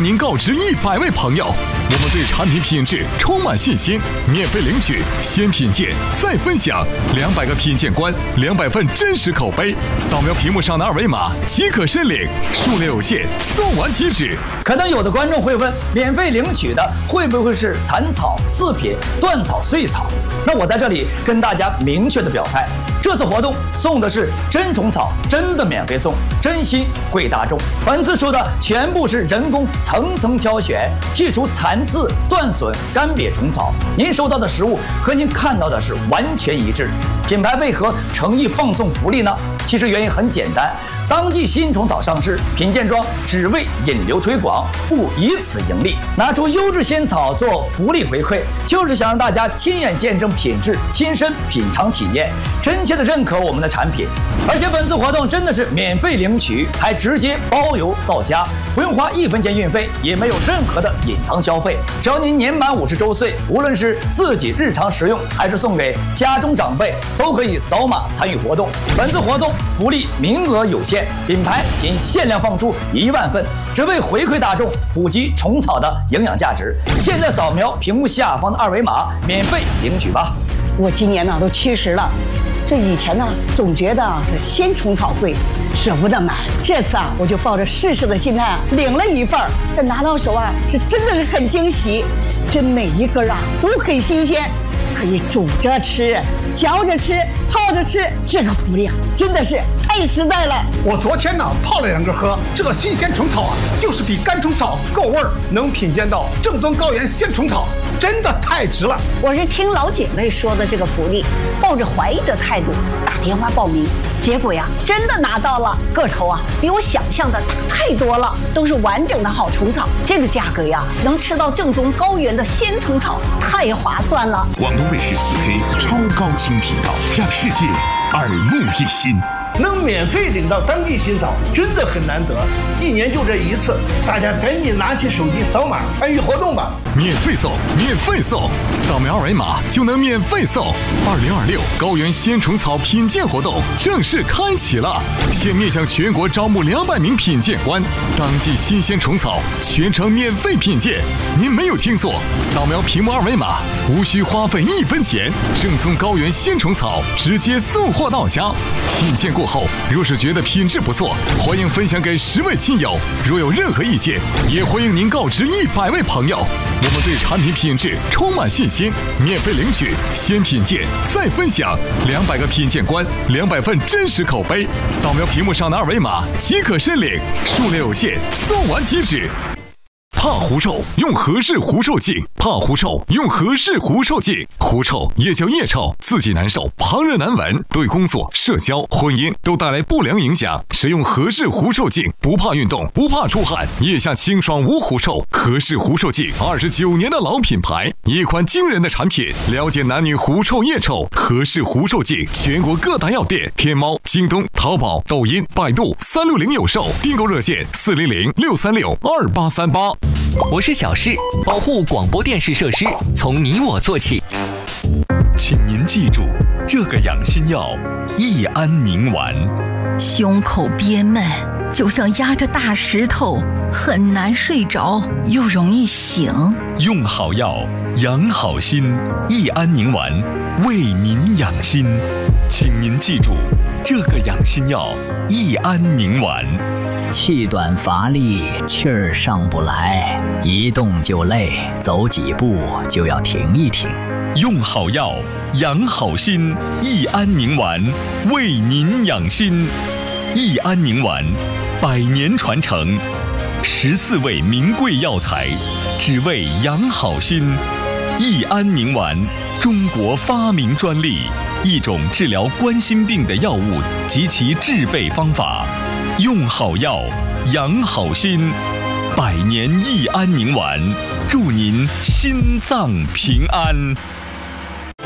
迎您告知100位朋友，我们对产品品质充满信心，免费领取，先品鉴再分享200个品鉴官，200份真实口碑，扫描屏幕上的2维码即可申领，数量有限，送完即止。 可能有的观众会问，免费领取的会不会是残草、次品、断草、碎草？那我在这里跟大家明确的表态，这次活动送的是真虫草，真的免费送，真心惠大众。本次出的全部是人工层层挑选，剔除残次、断损、干瘪虫草，您收到的实物和您看到的是完全一致。品牌为何诚意放送福利呢？其实原因很简单，当季新虫草上市，品鉴庄只为引流推广，不以此盈利。拿出优质仙草做福利回馈，就是想让大家亲眼见证品质，亲身品尝体验，真切的认可我们的产品。而且本次活动真的是免费领取，还直接包邮到家，不用花1分钱运费，也没有任何的隐藏消费。只要您年满50周岁，无论是自己日常食用，还是送给家中长辈，都可以扫码参与活动。本次活动福利名额有限，品牌仅限量放出1万份，只为回馈大众，普及虫草的营养价值。现在扫描屏幕下方的2维码，免费领取吧。 我今年呢都70了，这以前呢总觉得鲜虫草贵，舍不得买。这次啊，我就抱着试试的心态领了1份，这拿到手啊是真的是很惊喜，这每一根啊都很新鲜。可以煮着吃、嚼着吃、泡着吃，这个福利啊，真的是太实在了。 我昨天呢泡了2根喝，这个新鲜虫草啊，就是比干虫草够味儿，能品鉴到正宗高原鲜虫草，真的太值了。 我是听老姐妹说的这个福利，抱着怀疑的态度打电话报名，结果呀，真的拿到了，个头啊比我想象的大太多了，都是完整的好虫草，这个价格呀，能吃到正宗高原的鲜虫草，太划算了。 广东卫视4K 超高清频道，让世界耳目一新。 能免费领到当地新草，真的很难得，1年就这一次，大家赶紧拿起手机扫码参与活动吧！ 免费送，免费送，扫描2维码就能免费送。2026高原鲜虫草品鉴活动正式开启了，现面向全国招募200名品鉴官，当季新鲜虫草全程免费品鉴。您没有听错，扫描屏幕2维码，无需花费1分钱，正宗高原鲜虫草直接送货到家。品鉴过后，若是觉得品质不错，欢迎分享给10位亲友。若有任何意见，也欢迎您告知100位朋友。我们对产品品质充满信心，免费领取，先品鉴再分享200个品鉴官，200份真实口碑，扫描屏幕上的2维码即可申领，数量有限，送完即止。怕狐臭用和氏狐臭净，怕狐臭用和氏狐臭净。狐臭也叫腋臭，自己难受，旁人难闻，对工作、社交、婚姻都带来不良影响。使用和氏狐臭净，不怕运动，不怕出汗，腋下清爽无狐臭。和氏狐臭净29年的老品牌，一款惊人的产品。了解男女狐臭、腋臭，和氏狐臭净全国各大药店、天猫、京东、淘宝、抖音、百度360有售，订购热线400-636-2838。 我是小事，保护广播电视设施从你我做起。 请您记住，这个养心药益安宁丸。 胸口憋闷，就像压着大石头，很难睡着，又容易醒。 用好药，养好心，益安宁丸为您养心。请您记住，这个养心药益安宁丸。 气短乏力，气儿上不来，一动就累，走几步就要停一停。 用好药，养好心，益安宁丸为您养心。益安宁丸100年传承，14味名贵药材，只为养好心。益安宁丸，中国发明专利，一种治疗冠心病的药物及其制备方法。用好药，养好心，100年益安宁丸，祝您心脏平安。